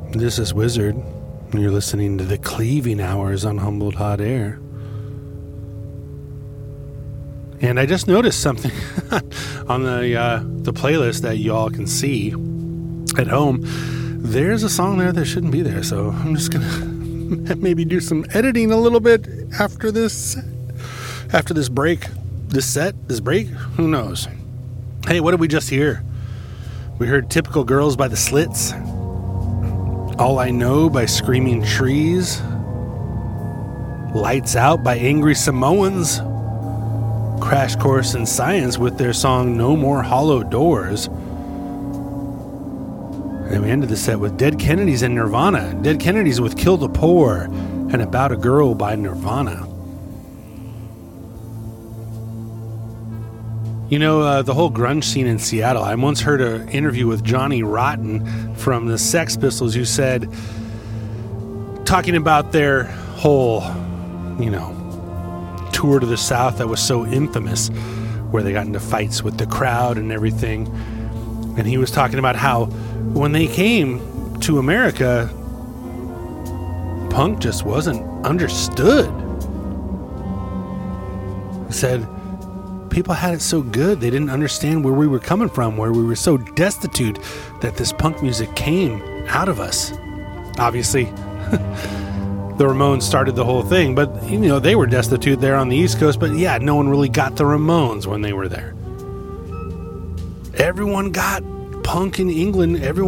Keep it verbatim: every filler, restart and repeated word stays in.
This is Wizard, and you're listening to the Cleaving Hours on Humboldt Hot Air. And I just noticed something on the uh, the playlist that y'all can see at home. There's a song there that shouldn't be there, so I'm just gonna maybe do some editing a little bit after this after this break, this set, this break. Who knows? Hey, what did we just hear? We heard "Typical Girls" by the Slits. "All I Know" by Screaming Trees. "Lights Out" by Angry Samoans. Crash Course in Science with their song "No More Hollow Doors." And we ended the set with Dead Kennedys and Nirvana. Dead Kennedys with "Kill the Poor" and "About a Girl" by Nirvana. You know, uh, the whole grunge scene in Seattle, I once heard an interview with Johnny Rotten from the Sex Pistols who said, talking about their whole, you know, tour to the South that was so infamous, where they got into fights with the crowd and everything. And he was talking about how when they came to America, punk just wasn't understood. He said, people had it so good, they didn't understand where we were coming from, where we were so destitute that this punk music came out of us. Obviously, the Ramones started the whole thing, but, you know, they were destitute there on the East Coast, but yeah, no one really got the Ramones when they were there. Everyone got punk in England. Everyone